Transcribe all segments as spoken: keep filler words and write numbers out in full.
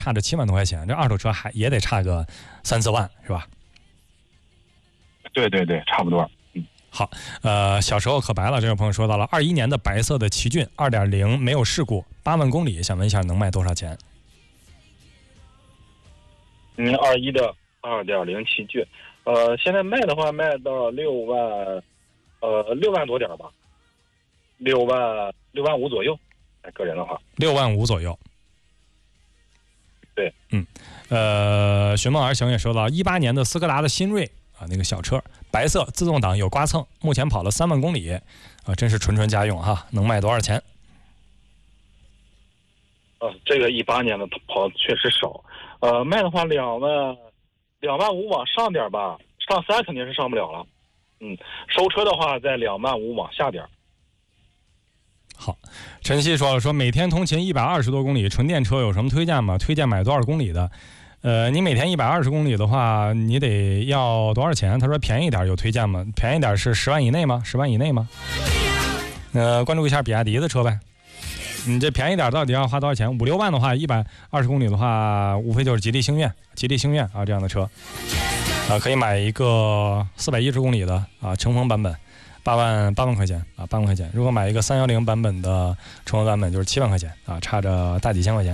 差着七万多块钱，这二手车还也得差个三四万是吧？ 对对对，差不多。 嗯，好，呃，小时候可白了，这位朋友说到了二一年的白色的奇骏二点零没有事故，八万公里，想问一下能卖多少钱？ 嗯，二一的二点零奇骏，呃，现在卖的话卖到六万，呃，六万多点吧，六万六万五左右，哎，个人的话， 六万五左右。 对， 嗯，呃，寻梦而行也说到一八年的斯柯达的新锐啊，那个小车，白色，自动挡，有刮蹭，目前跑了三万公里，啊，真是纯纯家用哈，能卖多少钱？ 呃，这个一八年的跑确实少，呃，卖的话两万两万五往上点吧，上三肯定是上不了了，嗯，收车的话在两万五往下点。 好，晨曦说了，说每天通勤一百二十多公里，纯电车有什么推荐吗？推荐买多少公里的？呃，你每天一百二十公里的话，你得要多少钱？他说便宜点有推荐吗？便宜点是十万以内吗？十万以内吗？呃，关注一下比亚迪的车呗。你这便宜点到底要花多少钱？五六万的话，一百二十公里的话，无非就是吉利星愿、吉利星愿啊这样的车，啊，可以买一个四百一十公里的啊乘风版本。八万八万块钱啊，八万块钱。如果买一个三幺零版本的乘风版本，就是七万块钱啊，差着大几千块钱。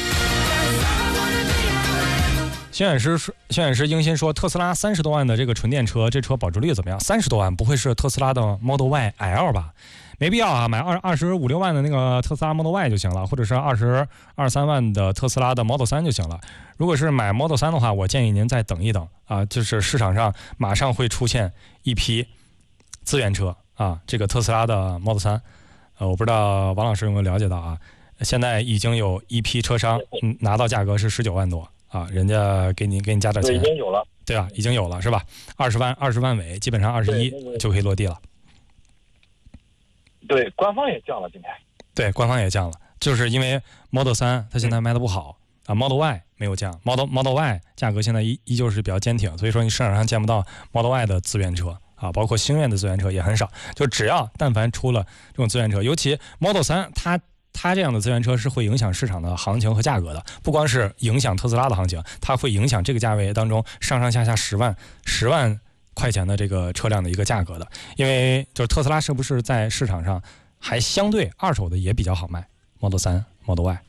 宣演师宣演师英心说，特斯拉三十多万的这个纯电车，这车保值率怎么样？三十多万不会是特斯拉的 Model Y L 吧？没必要啊，买二二十五六万的那个特斯拉 Model Y 就行了，或者是二十二三万的特斯拉的 Model 三就行了。如果是买 Model 三的话，我建议您再等一等啊，就是市场上马上会出现一批资源车啊，这个特斯拉的 Model 三，呃，我不知道王老师有没有了解到啊？现在已经有一批车商，嗯，拿到价格是十九万多啊，人家给你给你加点钱， 对，已经有了， 对吧？已经有了是吧？二十万二十万尾，基本上二十一就可以落地了。 对，官方也降了今天。 对，官方也降了，就是因为 Model 三它现在卖的不好啊 ，Model Y 没有降 ，Model Model Y 价格现在依依旧是比较坚挺，所以说你市场上见不到 Model Y 的资源车。啊，包括星愿的资源车也很少，就只要但凡出了这种资源车，尤其 Model 三，它它这样的资源车是会影响市场的行情和价格的，不光是影响特斯拉的行情，它会影响这个价位当中上上下下十万十万块钱的这个车辆的一个价格的，因为就是特斯拉是不是在市场上还相对二手的也比较好卖 ，Model 三、Model Y。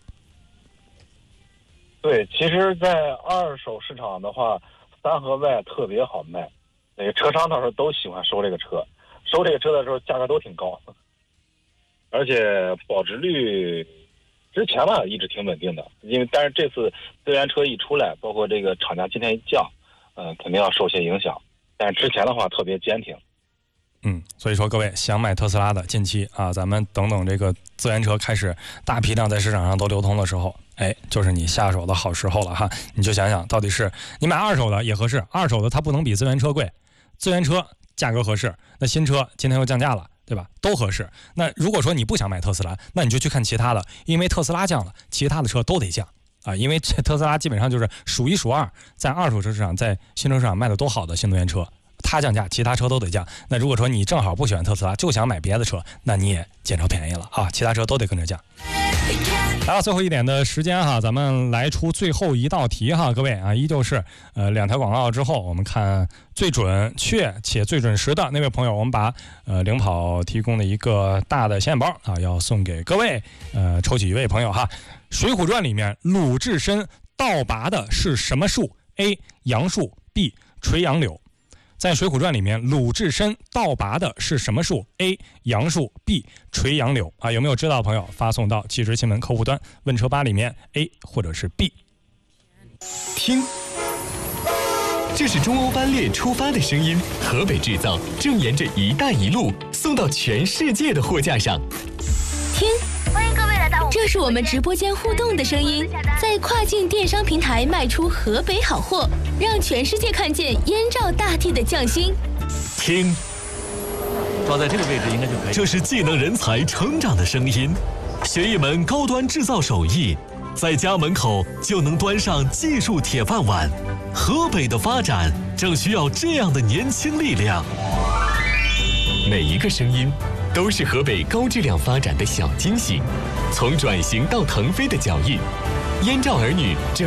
对，其实，在二手市场的话，三和 Y 特别好卖。那个车商到时候都喜欢收这个车，收这个车的时候价格都挺高，而且保值率之前吧一直挺稳定的，因为但是这次资源车一出来，包括这个厂家今天一降，嗯、呃，肯定要受些影响。但是之前的话特别坚挺。 嗯，所以说各位想买特斯拉的，近期啊，咱们等等这个资源车开始大批量在市场上都流通的时候，哎，就是你下手的好时候了哈。你就想想，到底是你买二手的也合适，二手的它不能比资源车贵。资源车价格合适，那新车今天又降价了，对吧？都合适。那如果说你不想买特斯拉，那你就去看其他的，因为特斯拉降了，其他的车都得降啊。因为这特斯拉基本上就是数一数二，在二手车市场、在新车市场卖的都好的新能源车，它降价，其他车都得降。那如果说你正好不喜欢特斯拉，就想买别的车，那你也捡着便宜了啊，其他车都得跟着降。来到最后一点的时间哈，咱们来出最后一道题哈，各位啊，依旧是呃两条广告之后，我们看最准确且最准时的那位朋友，我们把呃领跑提供的一个大的显眼包啊，要送给各位，呃抽取一位朋友哈。《水浒传》里面鲁智深盗拔的是什么树 ？A. 杨树 B. 垂杨柳。在《水浒传》里面，鲁智深盗拔的是什么树 ？A. 杨树 B. 垂杨柳啊，有没有知道的朋友发送到汽车新闻客户端问车吧里面 A 或者是 B。 听，这是中欧班列出发的声音，河北制造正沿着“一带一路”送到全世界的货架上。 听，欢迎各位来到我，这是我们直播间互动的声音，在跨境电商平台卖出河北好货，让全世界看见燕赵大地的匠心。 听， 放在这个位置应该就可以。 这是技能人才成长的声音，学一门高端制造手艺，在家门口就能端上技术铁饭碗。河北的发展正需要这样的年轻力量。每一个声音都是河北高质量发展的小惊喜，从转型到腾飞的脚印， 燕赵儿女正